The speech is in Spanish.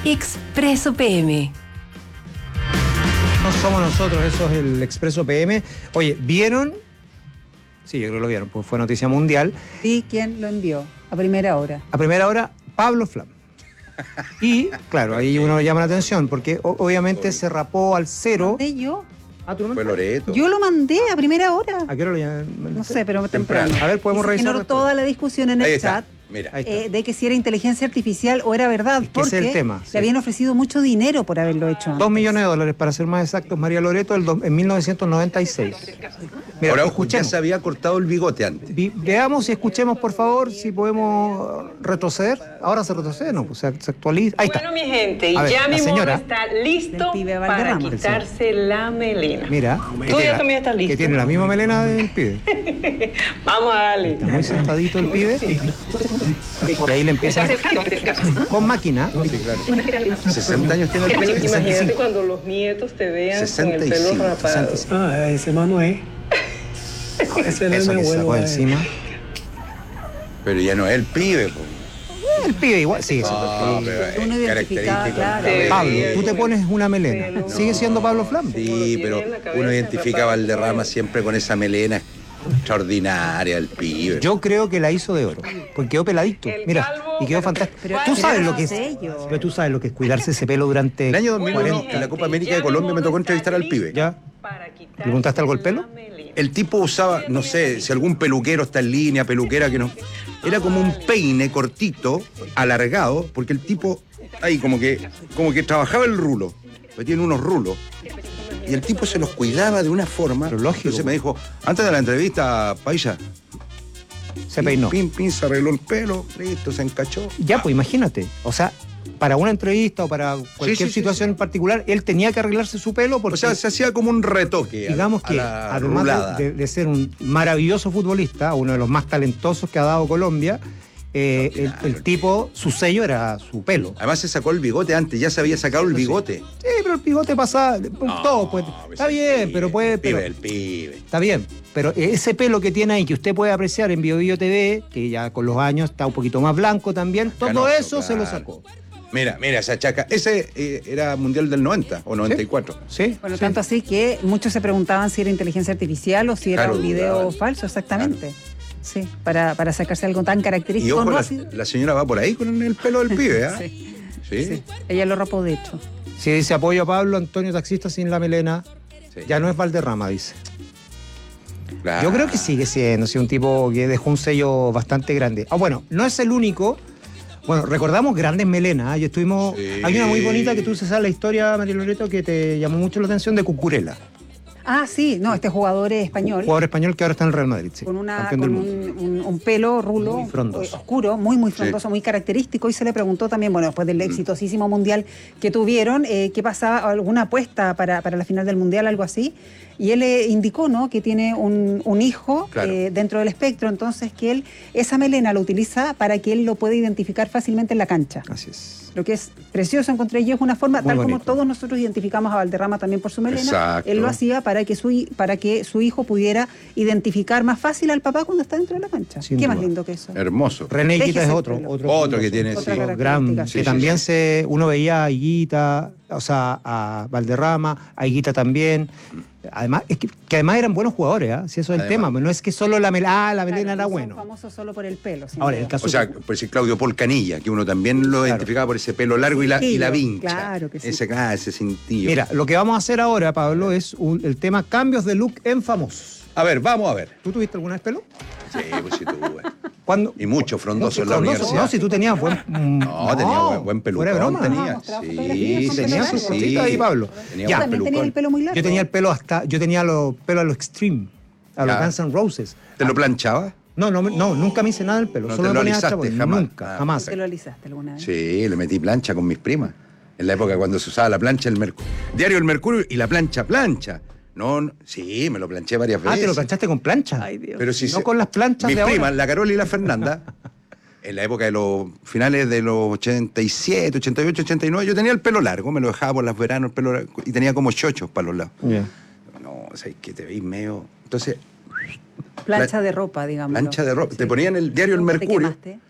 Expreso PM. No somos nosotros, eso es el Expreso PM. Oye, ¿vieron? Sí, yo creo que lo vieron, pues fue noticia mundial. ¿Y quién lo envió? A primera hora. A primera hora, Pablo Flam. Y, claro, ahí uno llama la atención, porque obviamente se rapó al cero. ¿Mandé yo? Ah, ¿tú no Fue Loreto. Yo lo mandé a primera hora. ¿A qué hora lo llamaste? No sé, pero temprano. A ver, podemos Y se revisar generó después. toda la discusión en Ahí el está. chat. Mira. Ahí está. De que si era inteligencia artificial o era verdad, Es que ese porque es el tema, sí. le habían ofrecido mucho dinero por haberlo hecho antes. 2 millones de dólares, para ser más exactos, María Loreto, en 1996. Mira, Ahora, ya escuchemos. se había cortado el bigote antes. Veamos y escuchemos, por favor, si podemos retroceder. Ahora se retrocede, ¿no? Pues se actualiza. Ahí está. Bueno, mi gente, A ver, ya la mi mono señora. está Del listo pibe para Valderrama. quitarse la melena. Mira. Tú ya también estás listo. Que tiene la misma melena del pibe. Vamos a darle. Está muy sentadito el pibe. Y ahí le empieza con máquina. Sí, claro. 60 años tiene el pibe. Imagínate cuando los nietos te vean con el pelo 65, rapado. 65. Ah, ese mano es. Ese no es Eso mi que se sacó abuelo. encima. Pero ya no es el pibe, po. El pibe igual, sí. No, pero es Uno identificaba, característico. claro. Pablo, tú te pones una melena. ¿Sigue siendo Pablo Flam? Sí, pero uno identifica a Valderrama siempre con esa melena extraordinaria, el pibe. Yo creo que la hizo de oro, porque quedó peladito. Mira, y quedó fantástico. Pero Tú sabes era lo que es. sello. Pero tú sabes lo que es cuidarse ese pelo durante. El año 2001, 40. en la Copa América de Colombia, me tocó entrevistar al pibe. ¿Ya? ¿Le preguntaste algo al pelo? El tipo usaba, no sé, si algún peluquero está en línea, peluquera que no. Era como un peine cortito, alargado, porque el tipo ahí como que trabajaba el rulo, porque tiene unos rulos. Y el tipo se los cuidaba de una forma. Pero lógico. Entonces me dijo, antes de la entrevista, Paisa, Se peinó. pin, se arregló el pelo, listo, se encachó. Ya, pues imagínate. O sea, para una entrevista o para cualquier sí, situación en particular, él tenía que arreglarse su pelo porque. O sea, se hacía como un retoque. Digamos a que, la además rulada. de ser un maravilloso futbolista, uno de los más talentosos que ha dado Colombia, el tipo, su sello era su pelo. Además se sacó el bigote antes, ya se había sacado el bigote. Sí, pero el bigote pasa, todo, pues, está bien, pero puede... El pibe. Está bien, pero ese pelo que tiene ahí, que usted puede apreciar en Bio Bio TV, que ya con los años está un poquito más blanco también, todo Canoso, eso se lo claro. sacó. Mira, esa chaca. Ese era Mundial del 90 o 94. ¿Sí? Bueno, sí. tanto así que muchos se preguntaban si era inteligencia artificial o si era Claro, un video dudaban. falso, exactamente. Sí, para sacarse algo tan Y característico. ojo, no la, así- la señora va por ahí con el pelo del pibe, ¿ah? Sí, ¿Sí? sí. Ella lo rapó, de hecho. Si dice apoyo a Pablo Antonio Taxista sin la melena, Sí. ya no es Valderrama, dice. Claro. Yo creo que sigue siendo, sí, un tipo que dejó un sello bastante grande. Ah, bueno, no es el único. Bueno, recordamos grandes melenas. Y estuvimos. Sí. Hay una muy bonita que tú sabes la historia, María Loreto, que te llamó mucho la atención de Cucurella, Ah, sí, no, este jugador es español. jugador español que ahora está en el Real Madrid, sí, Con, campeón del mundo. un pelo rulo Muy frondoso. oscuro, muy frondoso, muy característico. Y se le preguntó también, bueno, después del exitosísimo mundial que tuvieron, qué pasaba, alguna apuesta para la final del mundial, algo así. Y él indicó, ¿no?, que tiene un hijo Claro. dentro del espectro, entonces que él esa melena lo utiliza para que él lo pueda identificar fácilmente en la cancha. Así es. Lo que es precioso, encontré yo, es una forma, Muy tal como bonito. todos nosotros identificamos a Valderrama también por su melena, Exacto. él lo hacía para que su hijo pudiera identificar más fácil al papá cuando está dentro de la cancha. Sin Qué duda. más lindo que eso. Hermoso. René Higuita Déjese es el otro. pelo. Otro que tiene, Otra sí. característica. Que Sí, sí, también sí. uno veía a Higuita, o sea, a Valderrama, a Higuita también. Además, es que además eran buenos jugadores, ¿ah? Si eso es el Además. tema, no es que solo la melena Claro, era no son bueno. famosos solo por el pelo. sin Ahora, duda. el caso O sea, por decir Claudio Paul Canilla, que uno también lo identificaba por ese pelo largo y la Cintillo, vincha. claro que sí. Ese cintillo. Mira, lo que vamos a hacer ahora, Pablo, es el tema cambios de look en famosos. A ver, vamos a ver. ¿Tú tuviste alguna vez pelo? Sí, pues sí tuve. ¿Cuándo? Y mucho frondoso en la Frondoso, universidad. No, si tú tenías buen... No, tenía buen pelucón. Fuera de broma. Tenía. mostraba Sí, fotografías con Tenía pelo su largo. cosita ahí, Pablo. Tenía Ya. buen También tenía pelucón. el pelo muy largo. Yo tenía el pelo yo tenía los pelos a los extreme, a los Ya. Guns N' Roses. ¿Te lo planchaba? No, nunca me hice nada del pelo. No solo te me lo ponía alisaste chapoy. jamás. Nunca, Ah, jamás. ¿Te lo alisaste alguna vez? Sí, le metí plancha con mis primas. En la época cuando se usaba la plancha del Mercurio. Diario El Mercurio y la plancha. No, sí, me lo planché varias veces. Ah, ¿te lo planchaste con plancha? Ay, Dios. Pero si No con las planchas mis de ahora. primas, la Carola y la Fernanda, en la época de los finales de los 87, 88, 89, yo tenía el pelo largo, me lo dejaba por las veranos, el pelo largo, y tenía como chochos para los lados. Ya. No, o sea, que te veis medio... Entonces, Plancha de ropa, digamos. plancha de ropa. Te ponían el diario El ¿Cómo te Mercurio. quemaste?